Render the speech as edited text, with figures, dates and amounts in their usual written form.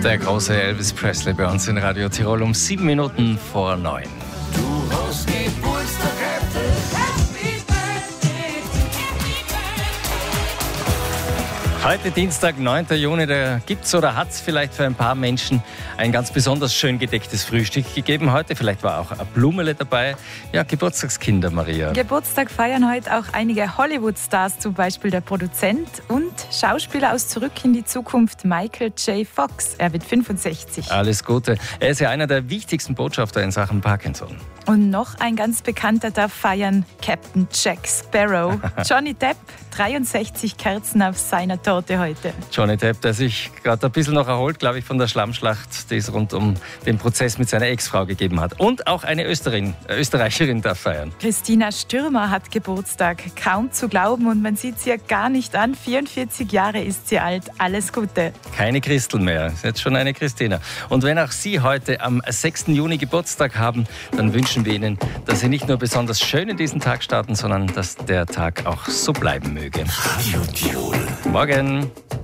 Der große Elvis Presley bei uns in Radio Tirol um 7 Minuten vor 9. Du hast Geburtstag heute. Happy Birthday. Heute Dienstag, 9. Juni, da gibt's oder hat's vielleicht für ein paar Menschen ein ganz besonders schön gedecktes Frühstück gegeben heute. Vielleicht war auch ein Blumele dabei. Ja, Geburtstagskinder, Maria. Geburtstag feiern heute auch einige Hollywood-Stars, zum Beispiel der Produzent und Schauspieler aus Zurück in die Zukunft, Michael J. Fox. Er wird 65. Alles Gute. Er ist ja einer der wichtigsten Botschafter in Sachen Parkinson. Und noch ein ganz bekannter darf feiern, Captain Jack Sparrow. Johnny Depp, 63 Kerzen auf seiner Torte heute. Johnny Depp, der sich gerade ein bisschen noch erholt, glaube ich, von der Schlammschlacht, die es rund um den Prozess mit seiner Ex-Frau gegeben hat. Und auch eine Österreicherin darf feiern. Christina Stürmer hat Geburtstag. Kaum zu glauben und man sieht sie ja gar nicht an. 44 Jahre ist sie alt. Alles Gute. Keine Christel mehr, ist jetzt schon eine Christina. Und wenn auch Sie heute am 6. Juni Geburtstag haben, dann wünschen wir Ihnen, dass Sie nicht nur besonders schön in diesen Tag starten, sondern dass der Tag auch so bleiben möge. Radio Tirol. Morgen.